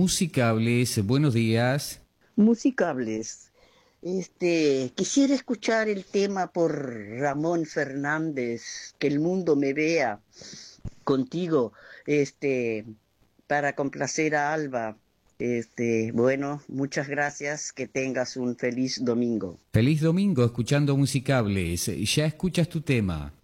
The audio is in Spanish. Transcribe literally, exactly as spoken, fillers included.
Musicables. Buenos días. Musicables. Este, quisiera escuchar el tema por Ramón Fernández, Que el mundo me vea contigo, este, para complacer a Alba. Este, bueno, muchas gracias, que tengas un feliz domingo. Feliz domingo escuchando Musicables. Ya escuchas tu tema.